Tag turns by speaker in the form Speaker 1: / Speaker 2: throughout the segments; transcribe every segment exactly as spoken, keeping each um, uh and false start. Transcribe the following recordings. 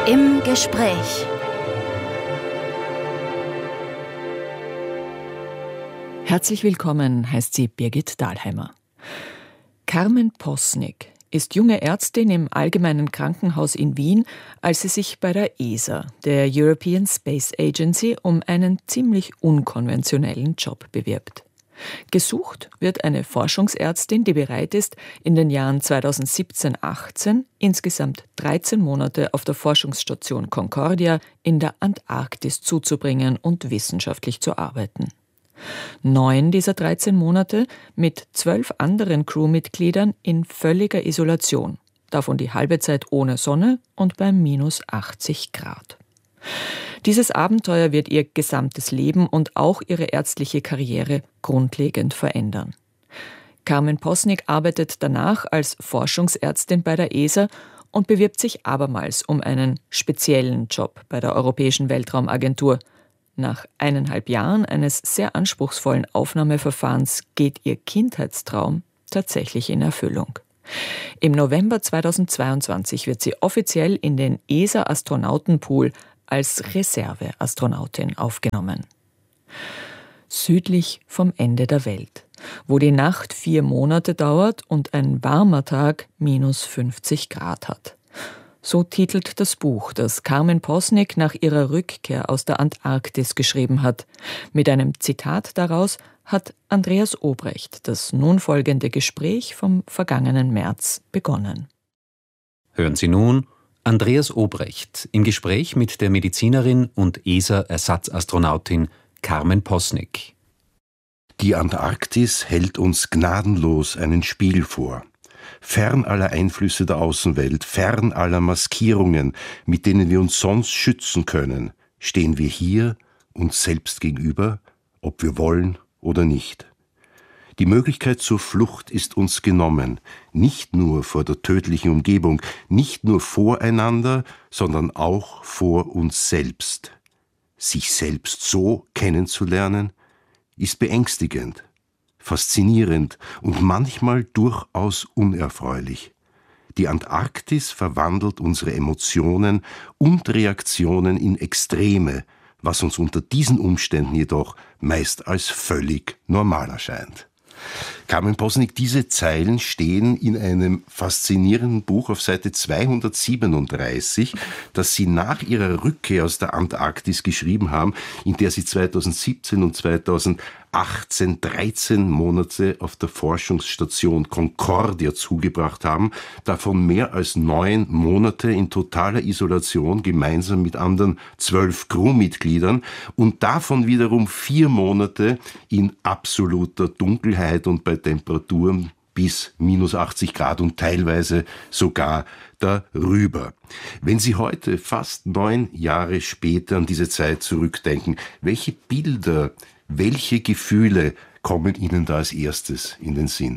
Speaker 1: Im Gespräch.
Speaker 2: Herzlich willkommen, heißt sie Birgit Dahlheimer. Carmen Posnick ist junge Ärztin im Allgemeinen Krankenhaus in Wien, als sie sich bei der E S A, der European Space Agency, um einen ziemlich unkonventionellen Job bewirbt. Gesucht wird eine Forschungsärztin, die bereit ist, in den Jahren zweitausendsiebzehn achtzehn insgesamt dreizehn Monate auf der Forschungsstation Concordia in der Antarktis zuzubringen und wissenschaftlich zu arbeiten. Neun dieser dreizehn Monate mit zwölf anderen Crewmitgliedern in völliger Isolation, davon die halbe Zeit ohne Sonne und bei minus achtzig Grad. Dieses Abenteuer wird ihr gesamtes Leben und auch ihre ärztliche Karriere grundlegend verändern. Carmen Posnick arbeitet danach als Forschungsärztin bei der E S A und bewirbt sich abermals um einen speziellen Job bei der Europäischen Weltraumagentur. Nach eineinhalb Jahren eines sehr anspruchsvollen Aufnahmeverfahrens geht ihr Kindheitstraum tatsächlich in Erfüllung. Im November zweitausendzweiundzwanzig wird sie offiziell in den E S A-Astronautenpool als Reserveastronautin aufgenommen. Südlich vom Ende der Welt, wo die Nacht vier Monate dauert und ein warmer Tag minus fünfzig Grad hat. So titelt das Buch, das Carmen Posnick nach ihrer Rückkehr aus der Antarktis geschrieben hat. Mit einem Zitat daraus hat Andreas Obrecht das nun folgende Gespräch vom vergangenen März begonnen.
Speaker 3: Hören Sie nun Andreas Obrecht im Gespräch mit der Medizinerin und E S A-Ersatzastronautin Carmen Posnick.
Speaker 4: Die Antarktis hält uns gnadenlos einen Spiegel vor. Fern aller Einflüsse der Außenwelt, fern aller Maskierungen, mit denen wir uns sonst schützen können, stehen wir hier uns selbst gegenüber, ob wir wollen oder nicht. Die Möglichkeit zur Flucht ist uns genommen, nicht nur vor der tödlichen Umgebung, nicht nur voreinander, sondern auch vor uns selbst. Sich selbst so kennenzulernen, ist beängstigend, faszinierend und manchmal durchaus unerfreulich. Die Antarktis verwandelt unsere Emotionen und Reaktionen in Extreme, was uns unter diesen Umständen jedoch meist als völlig normal erscheint. Carmen Posnick, diese Zeilen stehen in einem faszinierenden Buch auf Seite zweihundertsiebenunddreißig, das Sie nach Ihrer Rückkehr aus der Antarktis geschrieben haben, in der Sie zweitausendsiebzehn und zweitausendachtzehn dreizehn Monate auf der Forschungsstation Concordia zugebracht haben, davon mehr als neun Monate in totaler Isolation gemeinsam mit anderen zwölf Crewmitgliedern und davon wiederum vier Monate in absoluter Dunkelheit und bei Temperaturen bis minus achtzig Grad und teilweise sogar darüber. Wenn Sie heute, fast neun Jahre später, an diese Zeit zurückdenken, welche Bilder, welche Gefühle kommen Ihnen da als erstes in den Sinn?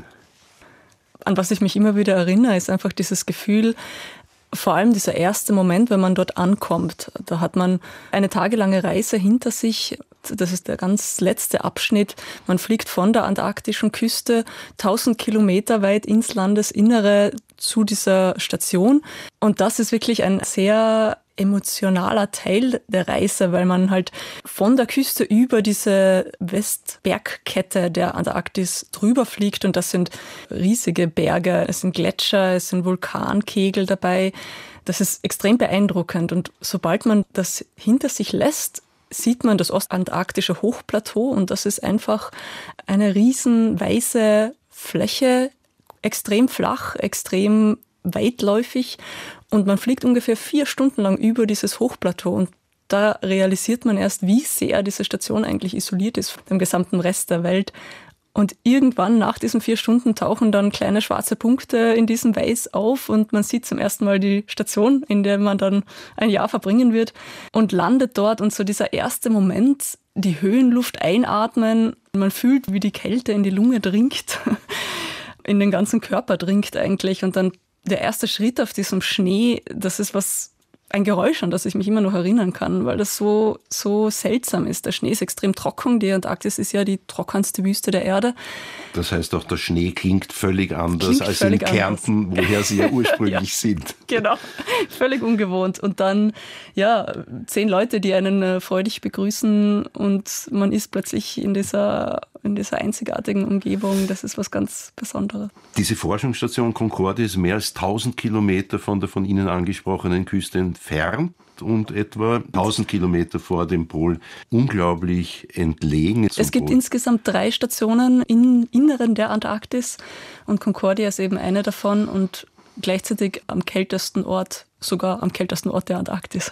Speaker 5: An was ich mich immer wieder erinnere, ist einfach dieses Gefühl, vor allem dieser erste Moment, wenn man dort ankommt. Da hat man eine tagelange Reise hinter sich. Das ist der ganz letzte Abschnitt. Man fliegt von der antarktischen Küste tausend Kilometer weit ins Landesinnere zu dieser Station. Und das ist wirklich ein sehr emotionaler Teil der Reise, weil man halt von der Küste über diese Westbergkette der Antarktis drüber fliegt. Und das sind riesige Berge, es sind Gletscher, es sind Vulkankegel dabei. Das ist extrem beeindruckend. Und sobald man das hinter sich lässt, sieht man das ostantarktische Hochplateau und das ist einfach eine riesen weiße Fläche, extrem flach, extrem weitläufig und man fliegt ungefähr vier Stunden lang über dieses Hochplateau und da realisiert man erst, wie sehr diese Station eigentlich isoliert ist vom gesamten Rest der Welt. Und irgendwann nach diesen vier Stunden tauchen dann kleine schwarze Punkte in diesem Weiß auf und man sieht zum ersten Mal die Station, in der man dann ein Jahr verbringen wird und landet dort. Und so dieser erste Moment, die Höhenluft einatmen, man fühlt, wie die Kälte in die Lunge dringt, in den ganzen Körper dringt eigentlich. Und dann der erste Schritt auf diesem Schnee, das ist was ein Geräusch, an das ich mich immer noch erinnern kann, weil das so, so seltsam ist. Der Schnee ist extrem trocken. Die Antarktis ist ja die trockenste Wüste der Erde.
Speaker 4: Das heißt auch, der Schnee klingt völlig anders
Speaker 5: klingt
Speaker 4: als
Speaker 5: völlig
Speaker 4: in Kärnten,
Speaker 5: anders.
Speaker 4: woher Sie ja ursprünglich
Speaker 5: ja,
Speaker 4: sind.
Speaker 5: Genau, völlig ungewohnt. Und dann, ja, zehn Leute, die einen äh, freudig begrüßen und man ist plötzlich in dieser, in dieser einzigartigen Umgebung. Das ist was ganz Besonderes.
Speaker 4: Diese Forschungsstation Concordia ist mehr als tausend Kilometer von der von Ihnen angesprochenen Küste entfernt und etwa tausend Kilometer vor dem Pol. Unglaublich entlegen.
Speaker 5: Es gibt Pol. insgesamt drei Stationen im Inneren der Antarktis und Concordia ist eben eine davon und gleichzeitig am kältesten Ort, sogar am kältesten Ort der Antarktis.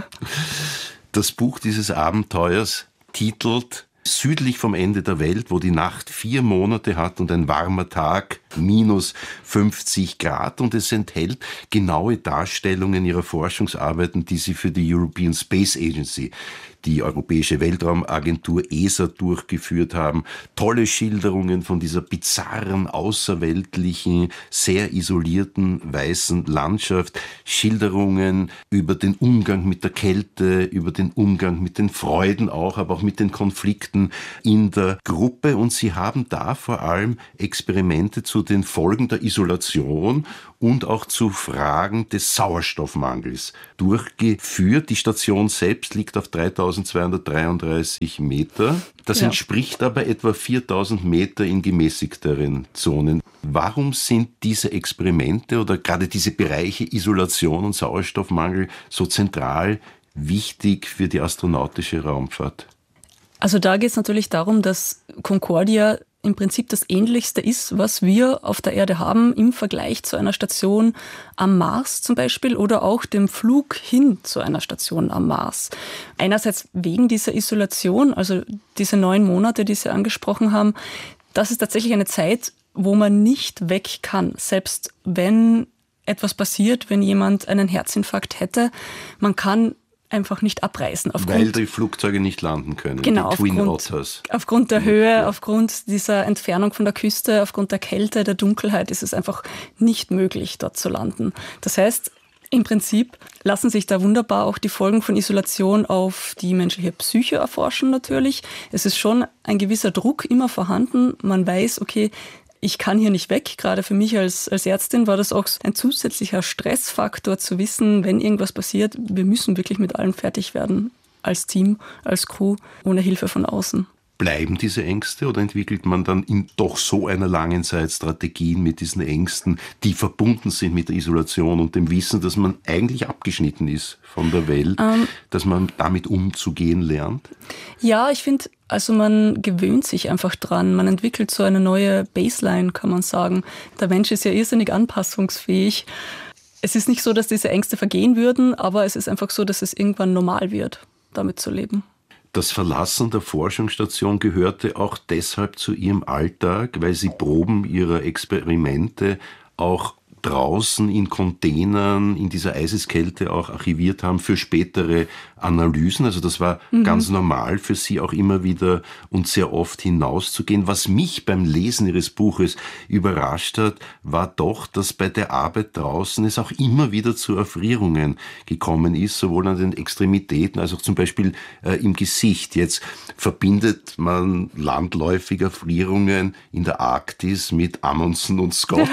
Speaker 4: Das Buch dieses Abenteuers titelt Südlich vom Ende der Welt, wo die Nacht vier Monate hat und ein warmer Tag minus fünfzig Grad. Und es enthält genaue Darstellungen ihrer Forschungsarbeiten, die sie für die European Space Agency, die Europäische Weltraumagentur E S A, durchgeführt haben. Tolle Schilderungen von dieser bizarren, außerweltlichen, sehr isolierten, weißen Landschaft. Schilderungen über den Umgang mit der Kälte, über den Umgang mit den Freuden auch, aber auch mit den Konflikten in der Gruppe. Und sie haben da vor allem Experimente zu den Folgen der Isolation und auch zu Fragen des Sauerstoffmangels durchgeführt. Die Station selbst liegt auf dreitausendzweihundertdreiunddreißig Meter. Das ja. entspricht aber etwa viertausend Meter in gemäßigteren Zonen. Warum sind diese Experimente oder gerade diese Bereiche Isolation und Sauerstoffmangel so zentral wichtig für die astronautische Raumfahrt?
Speaker 5: Also da geht es natürlich darum, dass Concordia im Prinzip das Ähnlichste ist, was wir auf der Erde haben im Vergleich zu einer Station am Mars zum Beispiel oder auch dem Flug hin zu einer Station am Mars. Einerseits wegen dieser Isolation, also diese neun Monate, die Sie angesprochen haben, das ist tatsächlich eine Zeit, wo man nicht weg kann, selbst wenn etwas passiert, wenn jemand einen Herzinfarkt hätte. Man kann einfach nicht abreisen. Aufgrund,
Speaker 4: Weil die Flugzeuge nicht landen können,
Speaker 5: genau,
Speaker 4: die Twin
Speaker 5: aufgrund,
Speaker 4: Otters.
Speaker 5: Aufgrund der Höhe, ja. aufgrund dieser Entfernung von der Küste, aufgrund der Kälte, der Dunkelheit ist es einfach nicht möglich, dort zu landen. Das heißt, im Prinzip lassen sich da wunderbar auch die Folgen von Isolation auf die menschliche Psyche erforschen natürlich. Es ist schon ein gewisser Druck immer vorhanden. Man weiß, okay, ich kann hier nicht weg. Gerade für mich als, als Ärztin war das auch ein zusätzlicher Stressfaktor zu wissen, wenn irgendwas passiert, wir müssen wirklich mit allem fertig werden, als Team, als Crew, ohne Hilfe von außen.
Speaker 4: Bleiben diese Ängste oder entwickelt man dann in doch so einer langen Zeit Strategien mit diesen Ängsten, die verbunden sind mit der Isolation und dem Wissen, dass man eigentlich abgeschnitten ist von der Welt, ähm, dass man damit umzugehen lernt? Ja,
Speaker 5: ich finde, also man gewöhnt sich einfach dran. Man entwickelt so eine neue Baseline, kann man sagen. Der Mensch ist ja irrsinnig anpassungsfähig. Es ist nicht so, dass diese Ängste vergehen würden, aber es ist einfach so, dass es irgendwann normal wird, damit zu leben.
Speaker 4: Das Verlassen der Forschungsstation gehörte auch deshalb zu Ihrem Alltag, weil Sie Proben Ihrer Experimente auch draußen in Containern in dieser Eiseskälte auch archiviert haben für spätere Analysen. Also das war mhm. ganz normal für Sie auch immer wieder und sehr oft hinauszugehen. Was mich beim Lesen Ihres Buches überrascht hat, war doch, dass bei der Arbeit draußen es auch immer wieder zu Erfrierungen gekommen ist, sowohl an den Extremitäten als auch zum Beispiel äh, im Gesicht. Jetzt verbindet man landläufige Erfrierungen in der Arktis mit Amundsen und Scott,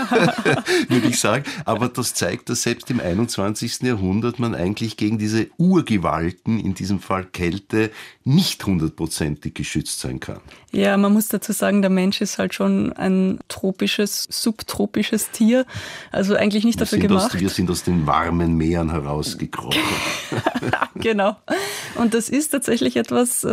Speaker 4: würde ich sagen. Aber das zeigt, dass selbst im einundzwanzigsten Jahrhundert man eigentlich gegen diese Urgewalten, in diesem Fall Kälte, nicht hundertprozentig geschützt sein kann.
Speaker 5: Ja, man muss dazu sagen, der Mensch ist halt schon ein tropisches, subtropisches Tier. Also eigentlich nicht wir dafür gemacht.
Speaker 4: Aus, wir sind aus den warmen Meeren herausgekrochen.
Speaker 5: Genau. Und das ist tatsächlich etwas,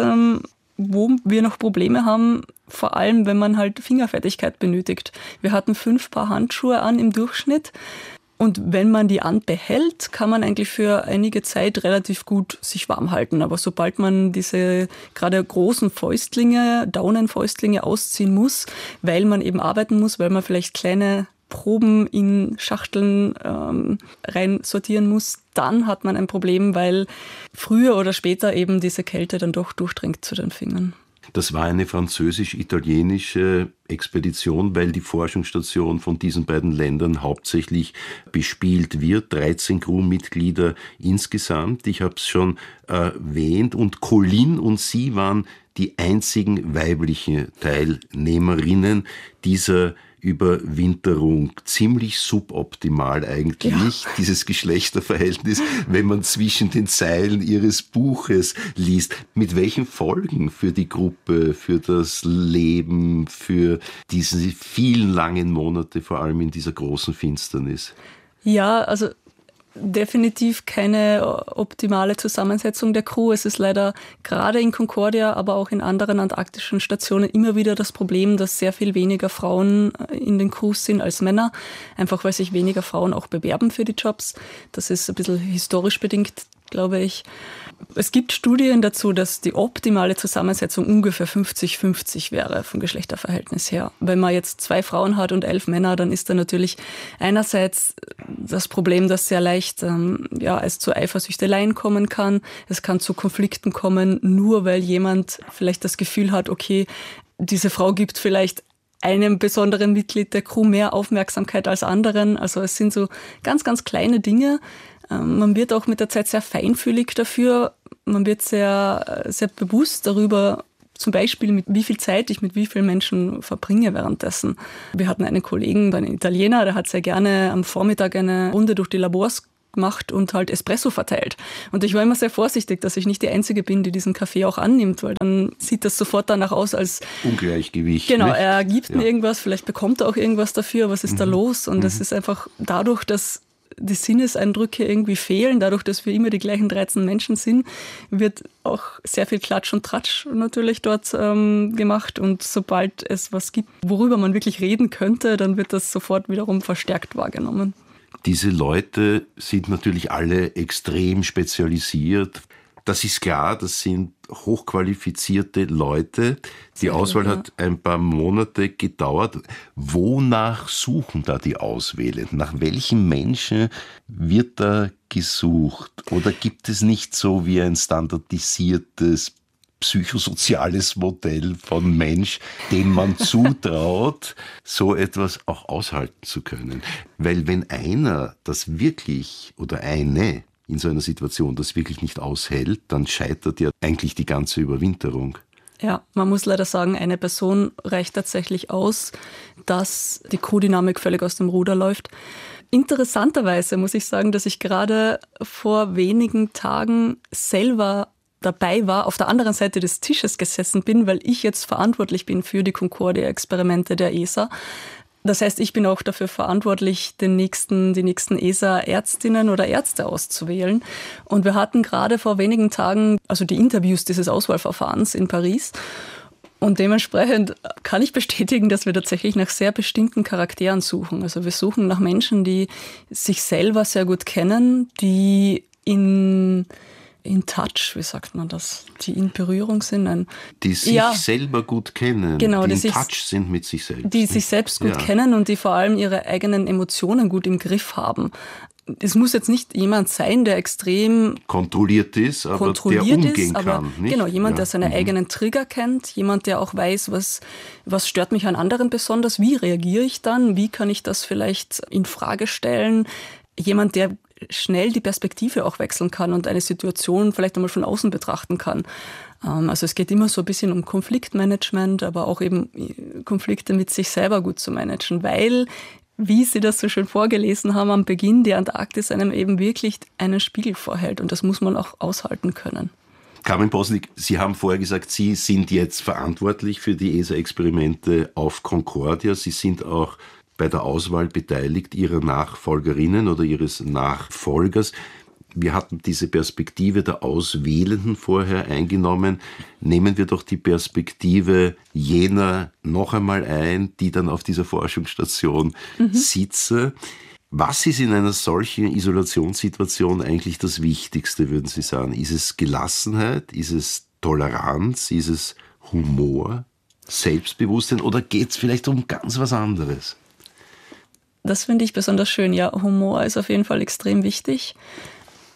Speaker 5: wo wir noch Probleme haben, vor allem wenn man halt Fingerfertigkeit benötigt. Wir hatten fünf Paar Handschuhe an im Durchschnitt. Und wenn man die anbehält, kann man eigentlich für einige Zeit relativ gut sich warm halten. Aber sobald man diese gerade großen Fäustlinge, Daunenfäustlinge ausziehen muss, weil man eben arbeiten muss, weil man vielleicht kleine Proben in Schachteln ähm, rein sortieren muss, dann hat man ein Problem, weil früher oder später eben diese Kälte dann doch durchdringt zu den Fingern.
Speaker 4: Das war eine französisch-italienische Expedition, weil die Forschungsstation von diesen beiden Ländern hauptsächlich bespielt wird. dreizehn Crewmitglieder insgesamt. Ich habe es schon erwähnt. Und Colin und sie waren die einzigen weiblichen Teilnehmerinnen dieser Überwinterung. Ziemlich suboptimal eigentlich, ja. Dieses Geschlechterverhältnis, wenn man zwischen den Zeilen ihres Buches liest. Mit welchen Folgen für die Gruppe, für das Leben, für diese vielen langen Monate, vor allem in dieser großen Finsternis?
Speaker 5: Ja, also definitiv keine optimale Zusammensetzung der Crew. Es ist leider gerade in Concordia, aber auch in anderen antarktischen Stationen immer wieder das Problem, dass sehr viel weniger Frauen in den Crews sind als Männer, einfach weil sich weniger Frauen auch bewerben für die Jobs. Das ist ein bisschen historisch bedingt, glaube ich. Es gibt Studien dazu, dass die optimale Zusammensetzung ungefähr fünfzig fünfzig wäre vom Geschlechterverhältnis her. Wenn man jetzt zwei Frauen hat und elf Männer, dann ist da natürlich einerseits das Problem, dass sehr leicht ähm, ja, es zu Eifersüchteleien kommen kann. Es kann zu Konflikten kommen, nur weil jemand vielleicht das Gefühl hat, okay, diese Frau gibt vielleicht einem besonderen Mitglied der Crew mehr Aufmerksamkeit als anderen. Also es sind so ganz, ganz kleine Dinge. Man wird auch mit der Zeit sehr feinfühlig dafür. Man wird sehr, sehr bewusst darüber, zum Beispiel mit wie viel Zeit ich mit wie vielen Menschen verbringe währenddessen. Wir hatten einen Kollegen, einen Italiener, der hat sehr gerne am Vormittag eine Runde durch die Labors gemacht und halt Espresso verteilt. Und ich war immer sehr vorsichtig, dass ich nicht die Einzige bin, die diesen Kaffee auch annimmt, weil dann sieht das sofort danach aus als
Speaker 4: Ungleichgewicht.
Speaker 5: Genau,
Speaker 4: nicht?
Speaker 5: Er gibt
Speaker 4: ja.
Speaker 5: mir irgendwas, vielleicht bekommt er auch irgendwas dafür, was ist mhm. da los? Und es mhm. ist einfach dadurch, dass die Sinneseindrücke irgendwie fehlen, dadurch, dass wir immer die gleichen dreizehn Menschen sind, wird auch sehr viel Klatsch und Tratsch natürlich dort ähm, gemacht. Und sobald es was gibt, worüber man wirklich reden könnte, dann wird das sofort wiederum verstärkt wahrgenommen.
Speaker 4: Diese Leute sind natürlich alle extrem spezialisiert. Das ist klar, das sind hochqualifizierte Leute. Die Auswahl hat ein paar Monate gedauert. Wonach suchen da die Auswählenden? Nach welchen Menschen wird da gesucht? Oder gibt es nicht so wie ein standardisiertes psychosoziales Modell von Mensch, dem man zutraut, so etwas auch aushalten zu können? Weil wenn einer das wirklich oder eine in so einer Situation das wirklich nicht aushält, dann scheitert ja eigentlich die ganze Überwinterung.
Speaker 5: Ja, man muss leider sagen, eine Person reicht tatsächlich aus, dass die Crew-Dynamik völlig aus dem Ruder läuft. Interessanterweise muss ich sagen, dass ich gerade vor wenigen Tagen selber dabei war, auf der anderen Seite des Tisches gesessen bin, weil ich jetzt verantwortlich bin für die Concordia-Experimente der E S A. Das heißt, ich bin auch dafür verantwortlich, den nächsten, die nächsten E S A-Ärztinnen oder Ärzte auszuwählen. Und wir hatten gerade vor wenigen Tagen also die Interviews dieses Auswahlverfahrens in Paris. Und dementsprechend kann ich bestätigen, dass wir tatsächlich nach sehr bestimmten Charakteren suchen. Also wir suchen nach Menschen, die sich selber sehr gut kennen, die in in Touch, wie sagt man das, die in Berührung sind. Ein,
Speaker 4: die sich ja, selber gut kennen,
Speaker 5: genau,
Speaker 4: die,
Speaker 5: die
Speaker 4: in
Speaker 5: sich,
Speaker 4: Touch sind mit sich selbst.
Speaker 5: Die sich selbst gut ja. kennen und die vor allem ihre eigenen Emotionen gut im Griff haben. Es muss jetzt nicht jemand sein, der extrem
Speaker 4: kontrolliert ist, aber
Speaker 5: kontrolliert
Speaker 4: der umgehen
Speaker 5: ist, aber
Speaker 4: kann. Nicht?
Speaker 5: Genau, jemand,
Speaker 4: ja.
Speaker 5: der seine mhm. eigenen Trigger kennt, jemand, der auch weiß, was, was stört mich an anderen besonders, wie reagiere ich dann, wie kann ich das vielleicht in Frage stellen, jemand, der schnell die Perspektive auch wechseln kann und eine Situation vielleicht einmal von außen betrachten kann. Also es geht immer so ein bisschen um Konfliktmanagement, aber auch eben Konflikte mit sich selber gut zu managen, weil, wie Sie das so schön vorgelesen haben, am Beginn die Antarktis einem eben wirklich einen Spiegel vorhält und das muss man auch aushalten können.
Speaker 4: Carmen Posnik, Sie haben vorher gesagt, Sie sind jetzt verantwortlich für die E S A-Experimente auf Concordia. Sie sind auch bei der Auswahl beteiligt Ihrer Nachfolgerinnen oder Ihres Nachfolgers. Wir hatten diese Perspektive der Auswählenden vorher eingenommen. Nehmen wir doch die Perspektive jener noch einmal ein, die dann auf dieser Forschungsstation mhm. sitzen. Was ist in einer solchen Isolationssituation eigentlich das Wichtigste, würden Sie sagen? Ist es Gelassenheit? Ist es Toleranz? Ist es Humor? Selbstbewusstsein? Oder geht es vielleicht um ganz was anderes?
Speaker 5: Das finde ich besonders schön. Ja, Humor ist auf jeden Fall extrem wichtig.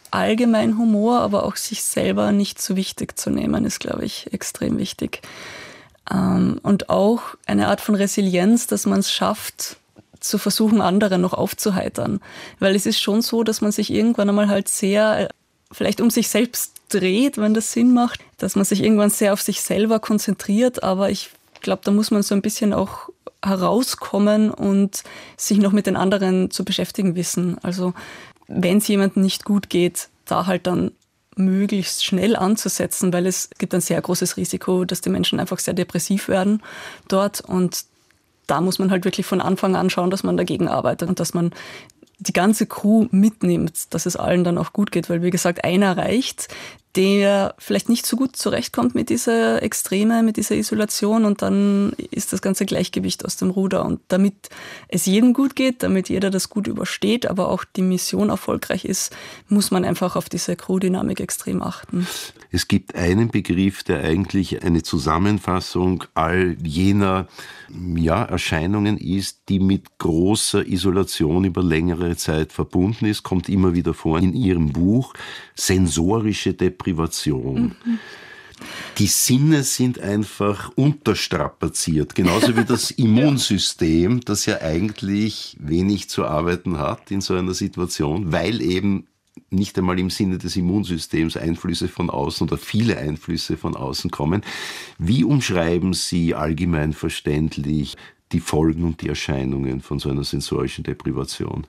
Speaker 5: Allgemein Humor, aber auch sich selber nicht zu wichtig zu nehmen, ist, glaube ich, extrem wichtig. Ähm, und auch eine Art von Resilienz, dass man es schafft, zu versuchen, andere noch aufzuheitern. Weil es ist schon so, dass man sich irgendwann einmal halt sehr vielleicht um sich selbst dreht, wenn das Sinn macht, dass man sich irgendwann sehr auf sich selber konzentriert. Aber ich glaube, da muss man so ein bisschen auch herauskommen und sich noch mit den anderen zu beschäftigen wissen. Also wenn es jemandem nicht gut geht, da halt dann möglichst schnell anzusetzen, weil es gibt ein sehr großes Risiko, dass die Menschen einfach sehr depressiv werden dort. Und da muss man halt wirklich von Anfang an schauen, dass man dagegen arbeitet und dass man die ganze Crew mitnimmt, dass es allen dann auch gut geht. Weil, wie gesagt, einer reicht, der vielleicht nicht so gut zurechtkommt mit dieser Extreme, mit dieser Isolation, und dann ist das ganze Gleichgewicht aus dem Ruder. Und damit es jedem gut geht, damit jeder das gut übersteht, aber auch die Mission erfolgreich ist, muss man einfach auf diese Crew-Dynamik extrem achten.
Speaker 4: Es gibt einen Begriff, der eigentlich eine Zusammenfassung all jener ja, Erscheinungen ist, die mit großer Isolation über längere Zeit verbunden ist, kommt immer wieder vor in Ihrem Buch, sensorische Deprivation. Mhm. Die Sinne sind einfach unterstrapaziert, genauso wie das Immunsystem, das ja eigentlich wenig zu arbeiten hat in so einer Situation, weil eben nicht einmal im Sinne des Immunsystems Einflüsse von außen oder viele Einflüsse von außen kommen. Wie umschreiben Sie allgemein verständlich die Folgen und die Erscheinungen von so einer sensorischen Deprivation?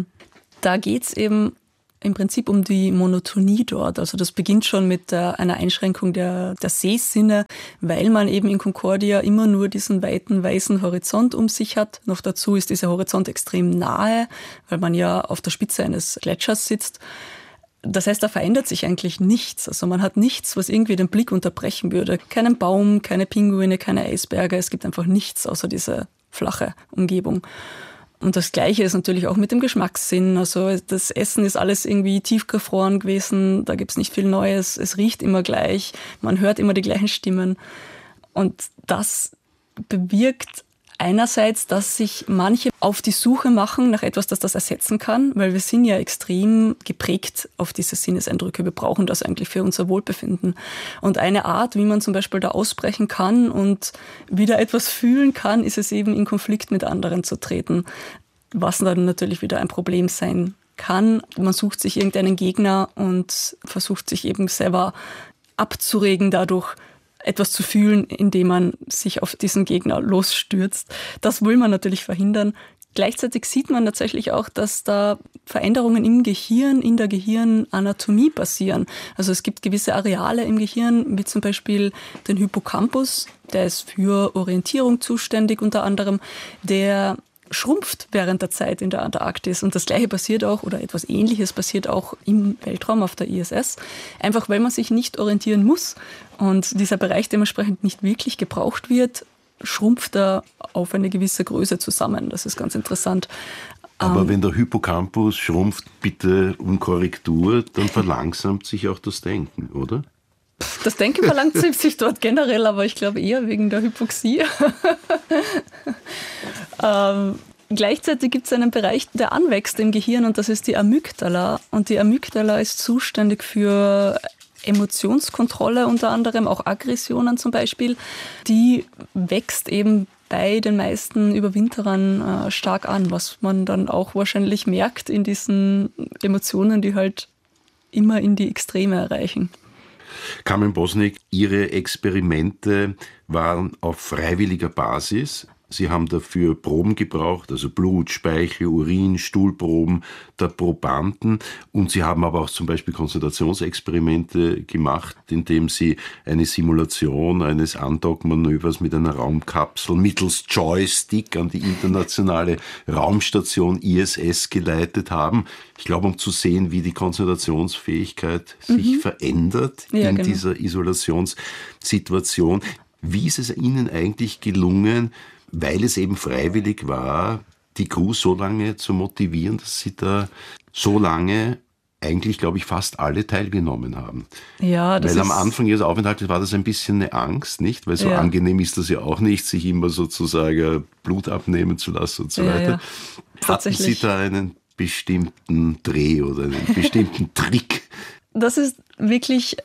Speaker 5: Da geht es eben im Prinzip um die Monotonie dort. Also das beginnt schon mit der, einer Einschränkung der, der Sehsinne, weil man eben in Concordia immer nur diesen weiten, weißen Horizont um sich hat. Noch dazu ist dieser Horizont extrem nahe, weil man ja auf der Spitze eines Gletschers sitzt. Das heißt, da verändert sich eigentlich nichts. Also man hat nichts, was irgendwie den Blick unterbrechen würde. Keinen Baum, keine Pinguine, keine Eisberge. Es gibt einfach nichts außer diese flache Umgebung. Und das Gleiche ist natürlich auch mit dem Geschmackssinn. Also das Essen ist alles irgendwie tiefgefroren gewesen, da gibt's nicht viel Neues, es riecht immer gleich, man hört immer die gleichen Stimmen. Und das bewirkt einerseits, dass sich manche auf die Suche machen nach etwas, das das ersetzen kann, weil wir sind ja extrem geprägt auf diese Sinneseindrücke. Wir brauchen das eigentlich für unser Wohlbefinden. Und eine Art, wie man zum Beispiel da ausbrechen kann und wieder etwas fühlen kann, ist es eben in Konflikt mit anderen zu treten, was dann natürlich wieder ein Problem sein kann. Man sucht sich irgendeinen Gegner und versucht sich eben selber abzuregen dadurch, etwas zu fühlen, indem man sich auf diesen Gegner losstürzt. Das will man natürlich verhindern. Gleichzeitig sieht man tatsächlich auch, dass da Veränderungen im Gehirn, in der Gehirnanatomie passieren. Also es gibt gewisse Areale im Gehirn, wie zum Beispiel den Hippocampus, der ist für Orientierung zuständig unter anderem, der schrumpft während der Zeit in der Antarktis. Und das Gleiche passiert auch, oder etwas Ähnliches passiert auch im Weltraum auf der I S S. Einfach weil man sich nicht orientieren muss und dieser Bereich dementsprechend nicht wirklich gebraucht wird, schrumpft er auf eine gewisse Größe zusammen. Das ist ganz interessant.
Speaker 4: Aber
Speaker 5: ähm,
Speaker 4: wenn der Hippocampus schrumpft, bitte um Korrektur, dann verlangsamt sich auch das Denken, oder?
Speaker 5: Das Denken verlangsamt sich dort generell, aber ich glaube eher wegen der Hypoxie. ähm, gleichzeitig gibt es einen Bereich, der anwächst im Gehirn, und das ist die Amygdala. Und die Amygdala ist zuständig für Emotionskontrolle unter anderem, auch Aggressionen zum Beispiel. Die wächst eben bei den meisten Überwinterern äh, stark an, was man dann auch wahrscheinlich merkt in diesen Emotionen, die halt immer in die Extreme erreichen.
Speaker 4: Carmen Bosnick, Ihre Experimente waren auf freiwilliger Basis. Sie haben dafür Proben gebraucht, also Blut, Speichel, Urin, Stuhlproben der Probanden. Und Sie haben aber auch zum Beispiel Konzentrationsexperimente gemacht, indem Sie eine Simulation eines Andockmanövers mit einer Raumkapsel mittels Joystick an die internationale Raumstation I S S geleitet haben. Ich glaube, um zu sehen, wie die Konzentrationsfähigkeit mhm. sich verändert ja, in genau. dieser Isolationssituation. Wie ist es Ihnen eigentlich gelungen, weil es eben freiwillig war, die Crew so lange zu motivieren, dass sie da so lange eigentlich, glaube ich, fast alle teilgenommen haben?
Speaker 5: Ja, das
Speaker 4: weil
Speaker 5: ist
Speaker 4: am Anfang ihres Aufenthaltes war das ein bisschen eine Angst, nicht? Weil so ja. angenehm ist das ja auch nicht, sich immer sozusagen Blut abnehmen zu lassen und so
Speaker 5: ja,
Speaker 4: weiter.
Speaker 5: Ja.
Speaker 4: Hatten Sie da einen bestimmten Dreh oder einen bestimmten Trick?
Speaker 5: Das ist wirklich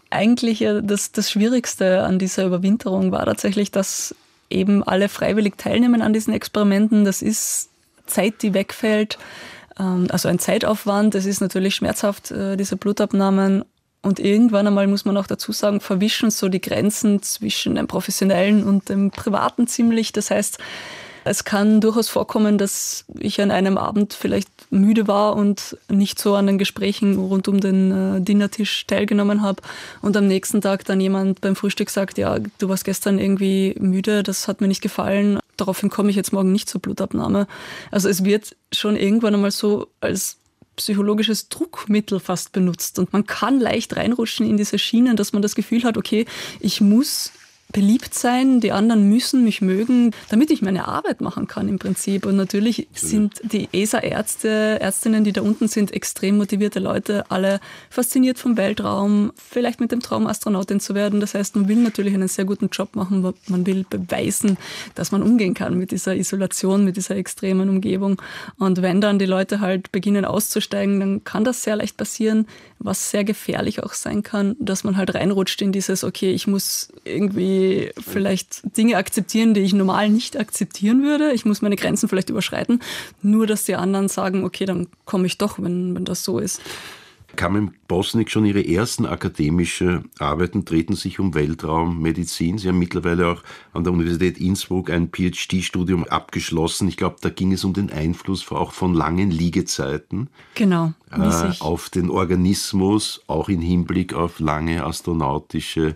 Speaker 5: eigentlich das, das Schwierigste an dieser Überwinterung war tatsächlich, dass eben alle freiwillig teilnehmen an diesen Experimenten. Das ist Zeit, die wegfällt, also ein Zeitaufwand. Es ist natürlich schmerzhaft, diese Blutabnahmen. Und irgendwann einmal, muss man auch dazu sagen, verwischen so die Grenzen zwischen dem Professionellen und dem Privaten ziemlich. Das heißt, es kann durchaus vorkommen, dass ich an einem Abend vielleicht müde war und nicht so an den Gesprächen rund um den äh, Dinnertisch teilgenommen habe und am nächsten Tag dann jemand beim Frühstück sagt, ja, du warst gestern irgendwie müde, das hat mir nicht gefallen, daraufhin komme ich jetzt morgen nicht zur Blutabnahme. Also es wird schon irgendwann einmal so als psychologisches Druckmittel fast benutzt und man kann leicht reinrutschen in diese Schienen, dass man das Gefühl hat, okay, ich muss beliebt sein, die anderen müssen mich mögen, damit ich meine Arbeit machen kann im Prinzip. Und natürlich sind die E S A-Ärzte, Ärztinnen, die da unten sind, extrem motivierte Leute, alle fasziniert vom Weltraum, vielleicht mit dem Traum, Astronautin zu werden. Das heißt, man will natürlich einen sehr guten Job machen, man will beweisen, dass man umgehen kann mit dieser Isolation, mit dieser extremen Umgebung. Und wenn dann die Leute halt beginnen auszusteigen, dann kann das sehr leicht passieren, was sehr gefährlich auch sein kann, dass man halt reinrutscht in dieses, okay, ich muss irgendwie vielleicht Dinge akzeptieren, die ich normal nicht akzeptieren würde. Ich muss meine Grenzen vielleicht überschreiten, nur dass die anderen sagen, okay, dann komme ich doch, wenn, wenn das so ist.
Speaker 4: Carmen Posnik, schon Ihre ersten akademischen Arbeiten drehten sich um Weltraummedizin. Sie haben mittlerweile auch an der Universität Innsbruck ein P H D-Studium abgeschlossen. Ich glaube, da ging es um den Einfluss auch von langen Liegezeiten.
Speaker 5: Genau.
Speaker 4: Äh, auf den Organismus, auch im Hinblick auf lange astronautische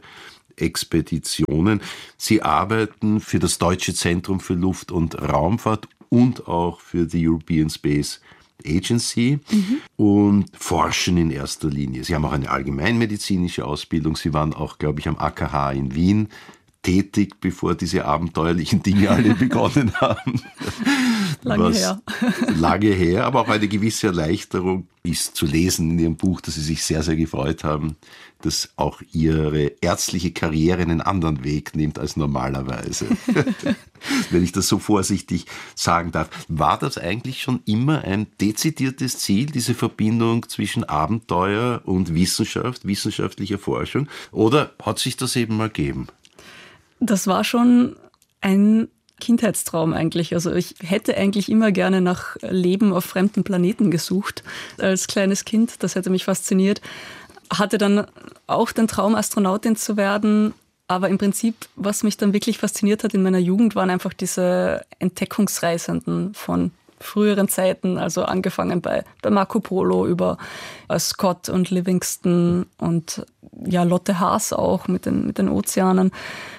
Speaker 4: Expeditionen. Sie arbeiten für das Deutsche Zentrum für Luft- und Raumfahrt und auch für die European Space Agency mhm. und forschen in erster Linie. Sie haben auch eine allgemeinmedizinische Ausbildung. Sie waren auch, glaube ich, am A K H in Wien tätig, bevor diese abenteuerlichen Dinge alle begonnen haben.
Speaker 5: Lange
Speaker 4: Was
Speaker 5: her.
Speaker 4: Lange her, aber auch eine gewisse Erleichterung ist zu lesen in Ihrem Buch, dass Sie sich sehr, sehr gefreut haben, dass auch Ihre ärztliche Karriere einen anderen Weg nimmt als normalerweise. Wenn ich das so vorsichtig sagen darf. War das eigentlich schon immer ein dezidiertes Ziel, diese Verbindung zwischen Abenteuer und Wissenschaft, wissenschaftlicher Forschung? Oder hat sich das eben mal gegeben?
Speaker 5: Das war schon ein Kindheitstraum eigentlich. Also ich hätte eigentlich immer gerne nach Leben auf fremden Planeten gesucht als kleines Kind. Das hätte mich fasziniert. Hatte dann auch den Traum, Astronautin zu werden. Aber im Prinzip, was mich dann wirklich fasziniert hat in meiner Jugend, waren einfach diese Entdeckungsreisenden von früheren Zeiten, also angefangen bei, bei Marco Polo über Scott und Livingston und ja, Lotte Haas auch mit den, mit den Ozeanen.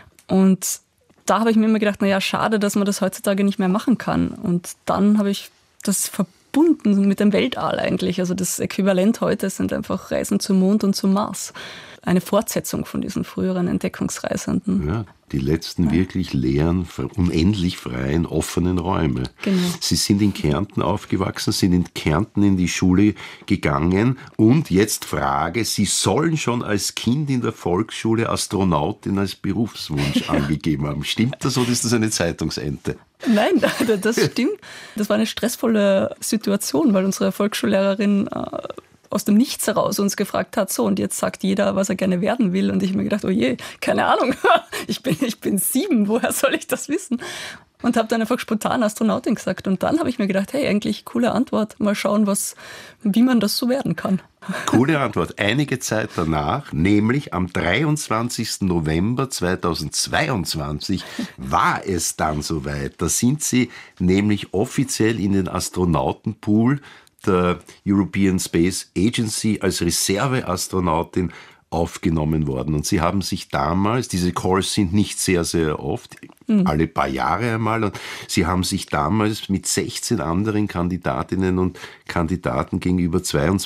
Speaker 5: Und da habe ich mir immer gedacht, naja, schade, dass man das heutzutage nicht mehr machen kann. Und dann habe ich das verbunden mit dem Weltall eigentlich. Also das Äquivalent heute sind einfach Reisen zum Mond und zum Mars. Eine Fortsetzung von diesen früheren Entdeckungsreisenden. Ja,
Speaker 4: die letzten ja. wirklich leeren, unendlich freien, offenen Räume.
Speaker 5: Genau.
Speaker 4: Sie sind in Kärnten aufgewachsen, sind in Kärnten in die Schule gegangen und jetzt Frage, Sie sollen schon als Kind in der Volksschule Astronautin als Berufswunsch ja. angegeben haben. Stimmt das oder ist das eine Zeitungsente?
Speaker 5: Nein, das stimmt. Das war eine stressvolle Situation, weil unsere Volksschullehrerin aus dem Nichts heraus uns gefragt hat, so und jetzt sagt jeder, was er gerne werden will. Und ich habe mir gedacht, oh je, keine Ahnung, ich bin, ich bin sieben, woher soll ich das wissen? Und habe dann einfach spontan Astronautin gesagt. Und dann habe ich mir gedacht, hey, eigentlich coole Antwort, mal schauen, was, wie man das so werden kann.
Speaker 4: Coole Antwort. Einige Zeit danach, nämlich am dreiundzwanzigsten November zweitausendzweiundzwanzig, war es dann soweit. Da sind Sie nämlich offiziell in den Astronautenpool der European Space Agency als Reserveastronautin aufgenommen worden. Und Sie haben sich damals, diese Calls sind nicht sehr, sehr oft, mhm. alle paar Jahre einmal, und Sie haben sich damals mit sechzehn anderen Kandidatinnen und Kandidaten gegenüber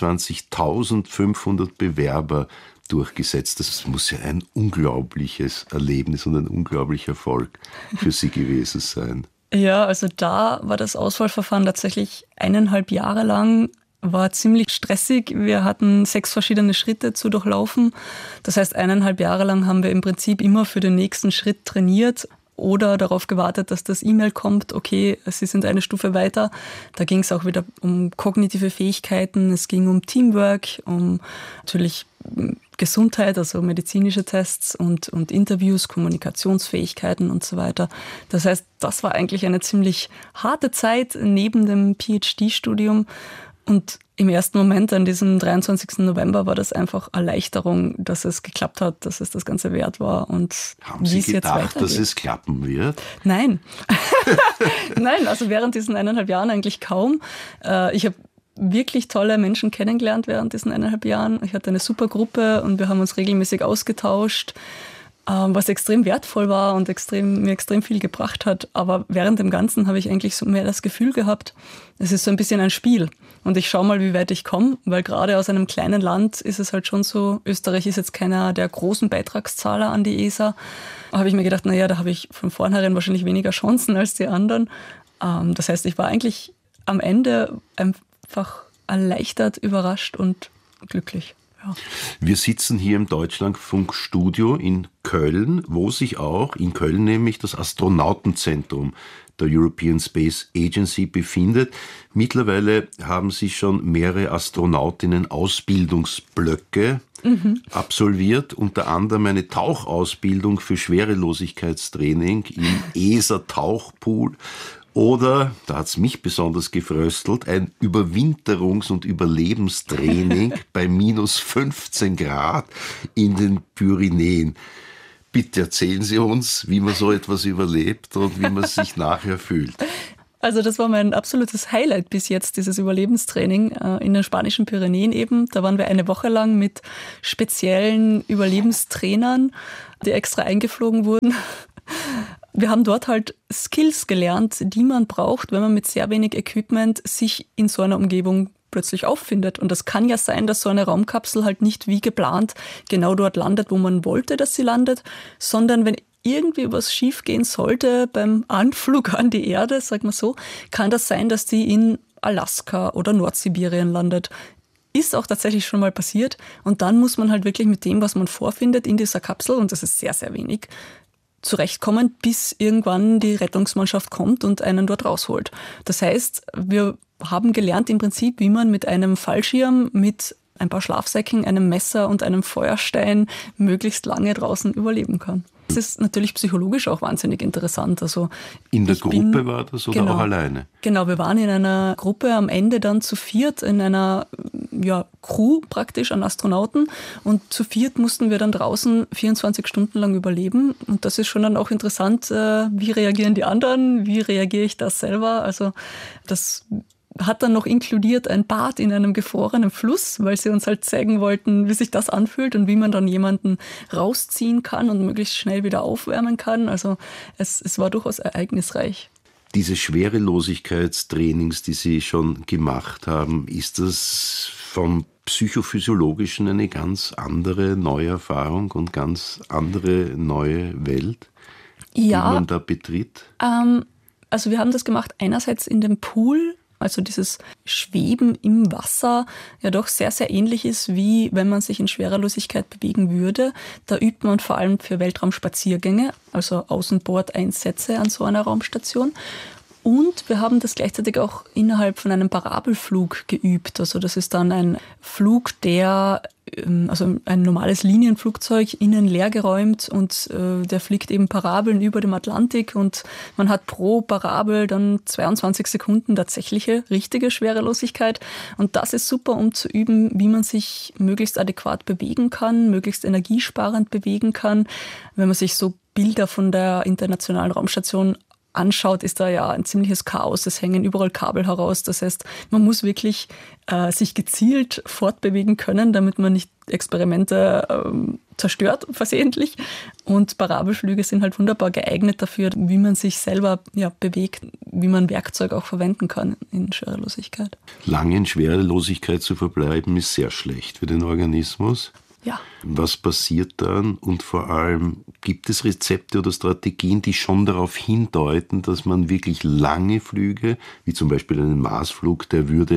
Speaker 4: zweiundzwanzigtausendfünfhundert Bewerber durchgesetzt. Das muss ja ein unglaubliches Erlebnis und ein unglaublicher Erfolg für Sie gewesen sein.
Speaker 5: Ja, also da war das Auswahlverfahren tatsächlich eineinhalb Jahre lang, war ziemlich stressig. Wir hatten sechs verschiedene Schritte zu durchlaufen. Das heißt, eineinhalb Jahre lang haben wir im Prinzip immer für den nächsten Schritt trainiert oder darauf gewartet, dass das E-Mail kommt, okay, Sie sind eine Stufe weiter. Da ging es auch wieder um kognitive Fähigkeiten, es ging um Teamwork, um natürlich Gesundheit, also medizinische Tests und, und Interviews, Kommunikationsfähigkeiten und so weiter. Das heißt, das war eigentlich eine ziemlich harte Zeit neben dem PhD-Studium. Und im ersten Moment an diesem dreiundzwanzigsten November war das einfach Erleichterung, dass es geklappt hat, dass es das Ganze wert war. Und
Speaker 4: haben Sie gedacht, dass es klappen wird?
Speaker 5: Nein. Nein, also während diesen eineinhalb Jahren eigentlich kaum. Ich habe wirklich tolle Menschen kennengelernt während diesen eineinhalb Jahren. Ich hatte eine super Gruppe und wir haben uns regelmäßig ausgetauscht, was extrem wertvoll war und extrem, mir extrem viel gebracht hat. Aber während dem Ganzen habe ich eigentlich so mehr das Gefühl gehabt, es ist so ein bisschen ein Spiel. Und ich schaue mal, wie weit ich komme, weil gerade aus einem kleinen Land ist es halt schon so, Österreich ist jetzt keiner der großen Beitragszahler an die E S A. Da habe ich mir gedacht, naja, da habe ich von vornherein wahrscheinlich weniger Chancen als die anderen. Das heißt, ich war eigentlich am Ende einfach erleichtert, überrascht und glücklich. Ja.
Speaker 4: Wir sitzen hier im Deutschlandfunkstudio in Köln, wo sich auch in Köln nämlich das Astronautenzentrum der European Space Agency befindet. Mittlerweile haben sie schon mehrere Astronautinnen Ausbildungsblöcke mhm. absolviert, unter anderem eine Tauchausbildung für Schwerelosigkeitstraining im E S A-Tauchpool. Oder, da hat's mich besonders gefröstelt, ein Überwinterungs- und Überlebenstraining bei minus fünfzehn Grad in den Pyrenäen. Bitte erzählen Sie uns, wie man so etwas überlebt und wie man sich nachher fühlt.
Speaker 5: Also das war mein absolutes Highlight bis jetzt, dieses Überlebenstraining in den spanischen Pyrenäen eben. Da waren wir eine Woche lang mit speziellen Überlebenstrainern, die extra eingeflogen wurden. Wir haben dort halt Skills gelernt, die man braucht, wenn man mit sehr wenig Equipment sich in so einer Umgebung plötzlich auffindet. Und das kann ja sein, dass so eine Raumkapsel halt nicht wie geplant genau dort landet, wo man wollte, dass sie landet, sondern wenn irgendwie was schief gehen sollte beim Anflug an die Erde, sag mal so, kann das sein, dass die in Alaska oder Nordsibirien landet. Ist auch tatsächlich schon mal passiert. Und dann muss man halt wirklich mit dem, was man vorfindet in dieser Kapsel, und das ist sehr, sehr wenig, zurechtkommen, bis irgendwann die Rettungsmannschaft kommt und einen dort rausholt. Das heißt, wir haben gelernt im Prinzip, wie man mit einem Fallschirm, mit ein paar Schlafsäcken, einem Messer und einem Feuerstein möglichst lange draußen überleben kann. Das ist natürlich psychologisch auch wahnsinnig interessant. Also
Speaker 4: in der Gruppe bin, war das oder genau, auch alleine?
Speaker 5: Genau, wir waren in einer Gruppe am Ende dann zu viert, in einer ja, Crew praktisch an Astronauten, und zu viert mussten wir dann draußen vierundzwanzig Stunden lang überleben, und das ist schon dann auch interessant, wie reagieren die anderen, wie reagiere ich da selber, also das hat dann noch inkludiert ein Bad in einem gefrorenen Fluss, weil sie uns halt zeigen wollten, wie sich das anfühlt und wie man dann jemanden rausziehen kann und möglichst schnell wieder aufwärmen kann. Also es, es war durchaus ereignisreich.
Speaker 4: Diese Schwerelosigkeitstrainings, die Sie schon gemacht haben, ist das vom Psychophysiologischen eine ganz andere neue Erfahrung und ganz andere neue Welt,
Speaker 5: ja,
Speaker 4: die man da betritt?
Speaker 5: Ähm, also wir haben das gemacht einerseits in dem Pool, also dieses Schweben im Wasser ja doch sehr, sehr ähnlich ist, wie wenn man sich in Schwerelosigkeit bewegen würde. Da übt man vor allem für Weltraumspaziergänge, also Außenbordeinsätze an so einer Raumstation. Und wir haben das gleichzeitig auch innerhalb von einem Parabelflug geübt. Also das ist dann ein Flug, der, also ein normales Linienflugzeug innen leergeräumt, und äh, der fliegt eben Parabeln über dem Atlantik, und man hat pro Parabel dann zweiundzwanzig Sekunden tatsächliche, richtige Schwerelosigkeit. Und das ist super, um zu üben, wie man sich möglichst adäquat bewegen kann, möglichst energiesparend bewegen kann. Wenn man sich so Bilder von der Internationalen Raumstation anschaut, ist da ja ein ziemliches Chaos. Es hängen überall Kabel heraus. Das heißt, man muss wirklich äh, sich gezielt fortbewegen können, damit man nicht Experimente ähm, zerstört, versehentlich. Und Parabelflüge sind halt wunderbar geeignet dafür, wie man sich selber ja, bewegt, wie man Werkzeug auch verwenden kann in Schwerelosigkeit.
Speaker 4: Lange in Schwerelosigkeit zu verbleiben, ist sehr schlecht für den Organismus.
Speaker 5: Ja.
Speaker 4: Was passiert dann, und vor allem, gibt es Rezepte oder Strategien, die schon darauf hindeuten, dass man wirklich lange Flüge, wie zum Beispiel einen Marsflug, der würde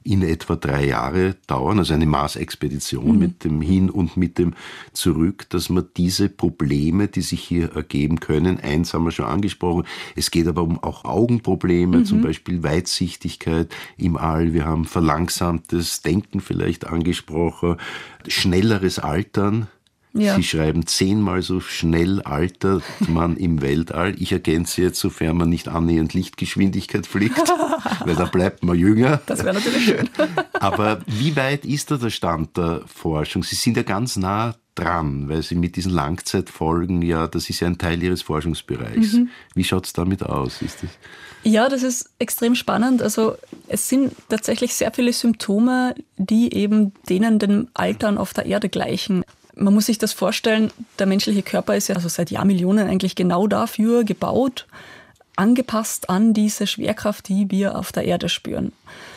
Speaker 4: in etwa drei Jahre dauern, also eine Mars-Expedition mhm. mit dem Hin und mit dem Zurück, dass man diese Probleme, die sich hier ergeben können, eins haben wir schon angesprochen, es geht aber um auch Augenprobleme, mhm. zum Beispiel Weitsichtigkeit im All, wir haben verlangsamtes Denken vielleicht angesprochen, schnelleres Altern. Ja. Sie schreiben zehnmal so schnell altert man im Weltall. Ich ergänze jetzt, sofern man nicht annähernd Lichtgeschwindigkeit fliegt, weil da bleibt man jünger.
Speaker 5: Das wäre natürlich schön.
Speaker 4: Aber wie weit ist da der Stand der Forschung? Sie sind ja ganz nah dran, weil Sie mit diesen Langzeitfolgen, ja, das ist ja ein Teil Ihres Forschungsbereichs. Mhm. Wie schaut es damit aus? Ist das
Speaker 5: Ja, das ist extrem spannend. Also es sind tatsächlich sehr viele Symptome, die eben denen dem Altern auf der Erde gleichen. Man muss sich das vorstellen, der menschliche Körper ist ja also seit Jahrmillionen eigentlich genau dafür gebaut, angepasst an diese Schwerkraft, die wir auf der Erde spüren.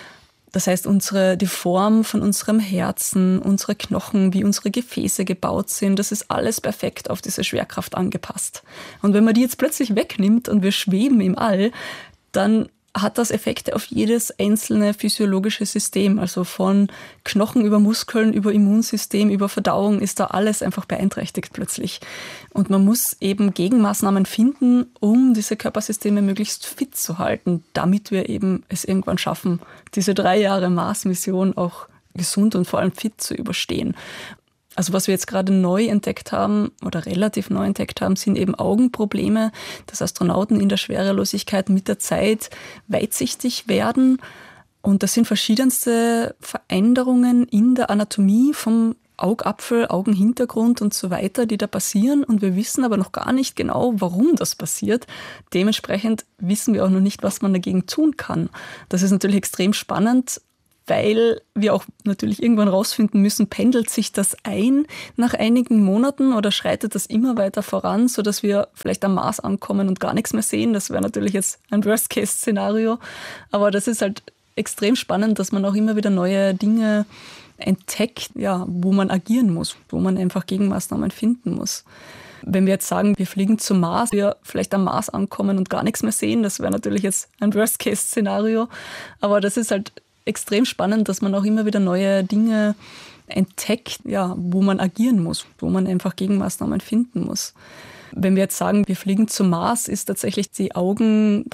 Speaker 5: Das heißt, unsere, die Form von unserem Herzen, unsere Knochen, wie unsere Gefäße gebaut sind, das ist alles perfekt auf diese Schwerkraft angepasst. Und wenn man die jetzt plötzlich wegnimmt und wir schweben im All, dann hat das Effekte auf jedes einzelne physiologische System. Also von Knochen über Muskeln, über Immunsystem, über Verdauung ist da alles einfach beeinträchtigt plötzlich. Und man muss eben Gegenmaßnahmen finden, um diese Körpersysteme möglichst fit zu halten, damit wir eben es irgendwann schaffen, diese drei Jahre Mars-Mission auch gesund und vor allem fit zu überstehen. Also was wir jetzt gerade neu entdeckt haben oder relativ neu entdeckt haben, sind eben Augenprobleme, dass Astronauten in der Schwerelosigkeit mit der Zeit weitsichtig werden. Und das sind verschiedenste Veränderungen in der Anatomie vom Augapfel, Augenhintergrund und so weiter, die da passieren. Und wir wissen aber noch gar nicht genau, warum das passiert. Dementsprechend wissen wir auch noch nicht, was man dagegen tun kann. Das ist natürlich extrem spannend, weil wir auch natürlich irgendwann rausfinden müssen, pendelt sich das ein nach einigen Monaten oder schreitet das immer weiter voran, sodass wir vielleicht am Mars ankommen und gar nichts mehr sehen. Das wäre natürlich jetzt ein Worst-Case-Szenario. Aber das ist halt extrem spannend, dass man auch immer wieder neue Dinge entdeckt, ja, wo man agieren muss, wo man einfach Gegenmaßnahmen finden muss. Wenn wir jetzt sagen, wir fliegen zum Mars, wir vielleicht am Mars ankommen und gar nichts mehr sehen, das wäre natürlich jetzt ein Worst-Case-Szenario. Aber das ist halt extrem spannend, dass man auch immer wieder neue Dinge entdeckt, ja, wo man agieren muss, wo man einfach Gegenmaßnahmen finden muss. Wenn wir jetzt sagen, wir fliegen zum Mars, ist tatsächlich die Augen